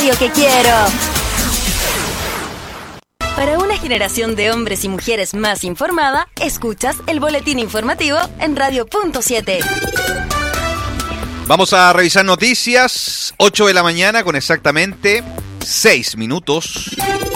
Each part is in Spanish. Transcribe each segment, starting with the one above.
radio que quiero. Para una generación de hombres y mujeres más informada, escuchas el boletín informativo en Radio.7. Vamos a revisar noticias, 8 de la mañana con exactamente 6 minutos.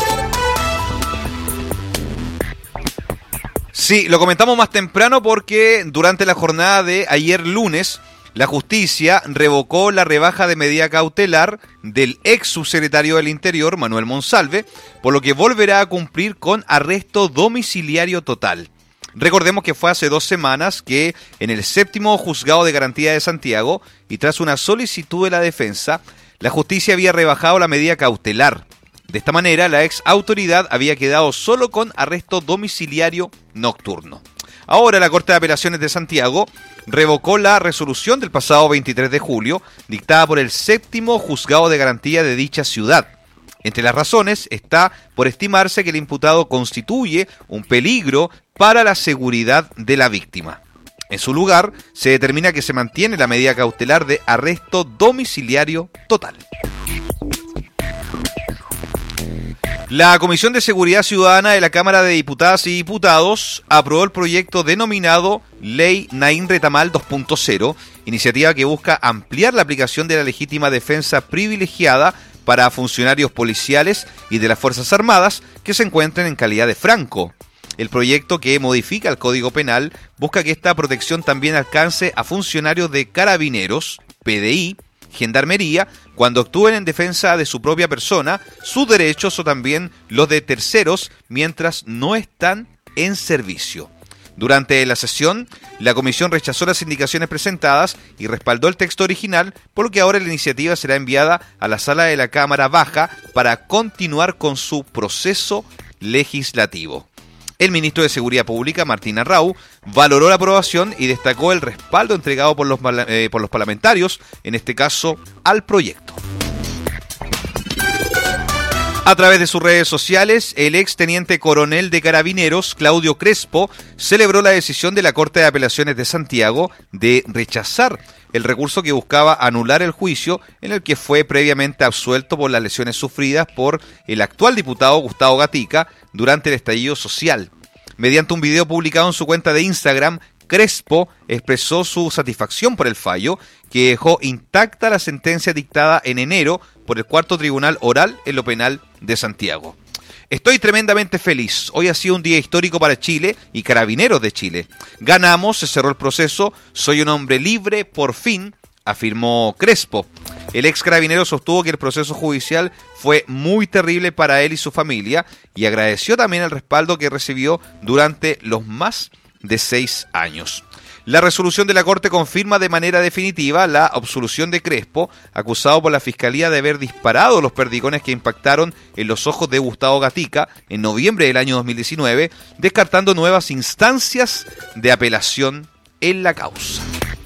Sí, lo comentamos más temprano porque durante la jornada de ayer lunes, la justicia revocó la rebaja de medida cautelar del ex subsecretario del Interior, Manuel Monsalve, por lo que volverá a cumplir con arresto domiciliario total. Recordemos que fue hace 2 semanas que en el 7º Juzgado de Garantía de Santiago, y tras una solicitud de la defensa, la justicia había rebajado la medida cautelar. De esta manera, la ex autoridad había quedado solo con arresto domiciliario nocturno. Ahora la Corte de Apelaciones de Santiago revocó la resolución del pasado 23 de julio, dictada por el 7º Juzgado de Garantía de dicha ciudad. Entre las razones está por estimarse que el imputado constituye un peligro para la seguridad de la víctima. En su lugar, se determina que se mantiene la medida cautelar de arresto domiciliario total. La Comisión de Seguridad Ciudadana de la Cámara de Diputadas y Diputados aprobó el proyecto denominado Ley Naín Retamal 2.0, iniciativa que busca ampliar la aplicación de la legítima defensa privilegiada para funcionarios policiales y de las Fuerzas Armadas que se encuentren en calidad de franco. El proyecto, que modifica el Código Penal, busca que esta protección también alcance a funcionarios de Carabineros, PDI, Gendarmería, cuando actúen en defensa de su propia persona, sus derechos o también los de terceros mientras no están en servicio. Durante la sesión, la comisión rechazó las indicaciones presentadas y respaldó el texto original, por lo que ahora la iniciativa será enviada a la sala de la Cámara Baja para continuar con su proceso legislativo. El ministro de Seguridad Pública, Martín Arrau, valoró la aprobación y destacó el respaldo entregado por los parlamentarios, en este caso, al proyecto. A través de sus redes sociales, el ex teniente coronel de Carabineros, Claudio Crespo, celebró la decisión de la Corte de Apelaciones de Santiago de rechazar el recurso que buscaba anular el juicio en el que fue previamente absuelto por las lesiones sufridas por el actual diputado Gustavo Gatica durante el estallido social. Mediante un video publicado en su cuenta de Instagram, Crespo expresó su satisfacción por el fallo, que dejó intacta la sentencia dictada en enero por el 4º Tribunal Oral en lo Penal de Santiago. Estoy tremendamente feliz. Hoy ha sido un día histórico para Chile y Carabineros de Chile. Ganamos, se cerró el proceso, soy un hombre libre, por fin, afirmó Crespo. El ex carabinero sostuvo que el proceso judicial fue muy terrible para él y su familia y agradeció también el respaldo que recibió durante los más de 6 años. La resolución de la Corte confirma de manera definitiva la absolución de Crespo, acusado por la Fiscalía de haber disparado los perdigones que impactaron en los ojos de Gustavo Gatica en noviembre del año 2019, descartando nuevas instancias de apelación en la causa.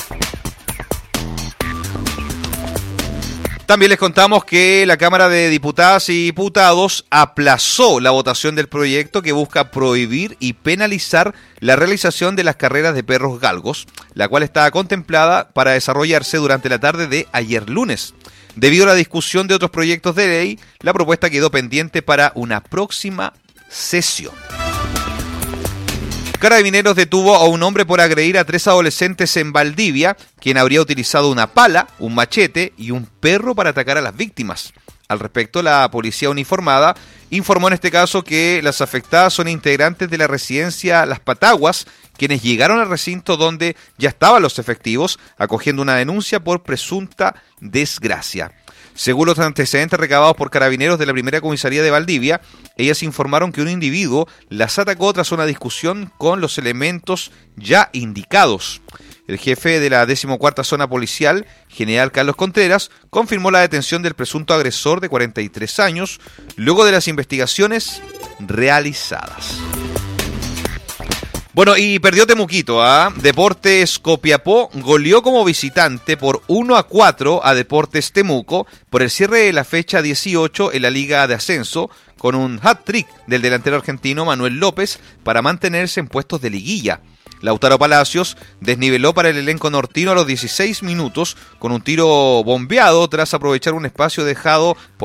También les contamos que la Cámara de Diputadas y Diputados aplazó la votación del proyecto que busca prohibir y penalizar la realización de las carreras de perros galgos, la cual estaba contemplada para desarrollarse durante la tarde de ayer lunes. Debido a la discusión de otros proyectos de ley, la propuesta quedó pendiente para una próxima sesión. Carabineros detuvo a un hombre por agredir a 3 adolescentes en Valdivia, quien habría utilizado una pala, un machete y un perro para atacar a las víctimas. Al respecto, la policía uniformada informó en este caso que las afectadas son integrantes de la residencia Las Pataguas, quienes llegaron al recinto donde ya estaban los efectivos, acogiendo una denuncia por presunta desgracia. Según los antecedentes recabados por Carabineros de la primera comisaría de Valdivia, ellas informaron que un individuo las atacó tras una discusión con los elementos ya indicados. El jefe de la 14ª Zona Policial, general Carlos Contreras, confirmó la detención del presunto agresor de 43 años, luego de las investigaciones realizadas. Bueno, y perdió Temuquito, Deportes Copiapó goleó como visitante por 1-4 a Deportes Temuco por el cierre de la fecha 18 en la Liga de Ascenso, con un hat-trick del delantero argentino Manuel López para mantenerse en puestos de liguilla. Lautaro Palacios desniveló para el elenco nortino a los 16 minutos con un tiro bombeado tras aprovechar un espacio dejado por